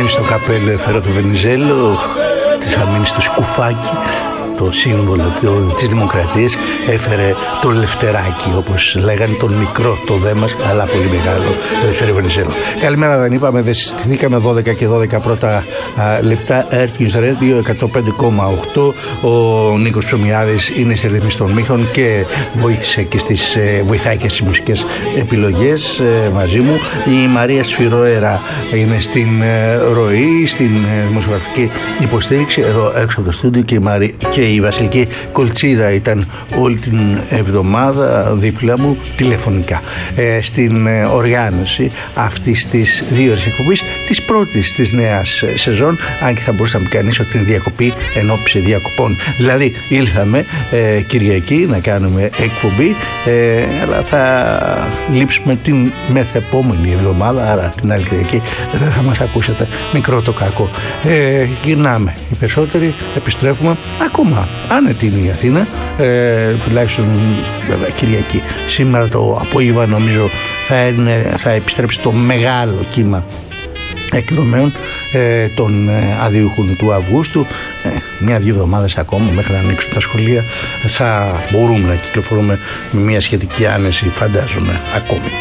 στο καπέλο έφερα το Βενιζέλο, θα μείνει στο σκουφάκι, το σύμβολο της δημοκρατίας, έφερε το Λευτεράκι, όπως λέγανε, τον μικρό, το δε μας, αλλά πολύ μεγάλο, έφερε Βενιζέλο. Καλημέρα, δεν είπαμε, δεν συστηθήκαμε, 12 και 12 πρώτα λεπτά, Earth News Radio 105,8. Ο Νίκος Ψωμιάδης είναι στη ρυθμίση των μύχων και βοηθάει και στις μουσικές επιλογές μαζί μου. Η Μαρία Σφυρόερα είναι στην ροή, στην δημοσιογραφική υποστήριξη, εδώ έξω από το στούντιο, και η Βασιλική Κολτσίδα ήταν όλη την εβδομάδα δίπλα μου τηλεφωνικά στην οργάνωση αυτής της 2 ώρες εκπομπής, της πρώτης της νέας σεζόν, αν και θα μπορούσε να πει κανείς ότι είναι διακοπή ενόψει διακοπών. Δηλαδή ήλθαμε Κυριακή να κάνουμε εκπομπή, αλλά θα λείψουμε την μεθεπόμενη εβδομάδα, άρα την άλλη Κυριακή δεν θα μας ακούσετε, μικρό το κακό. Γυρνάμε οι περισσότεροι, επιστρέφουμε ακόμα άνετη είναι η Αθήνα, τουλάχιστον βέβαια Κυριακή. Σήμερα το απόγευμα νομίζω θα επιστρέψει το μεγάλο κύμα εκδρομέων των αδειούχων του Αυγούστου. 1-2 εβδομάδες ακόμα μέχρι να ανοίξουν τα σχολεία θα μπορούμε να κυκλοφορούμε με μια σχετική άνεση, φαντάζομαι, ακόμη.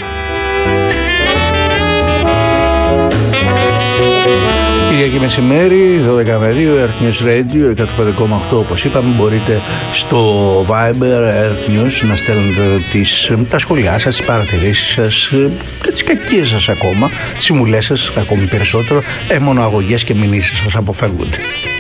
Κυριακή μεσημέρι, 12 με 2, Earth News Radio 105,8. Όπως είπαμε, μπορείτε στο Viber Earth News να στέλνετε τα σχόλιά σας, τις παρατηρήσεις σας και τις κακίες σας ακόμα, τις συμβουλές σας ακόμη περισσότερο. Μόνο αγωγές και μηνύσεις σας αποφεύγονται.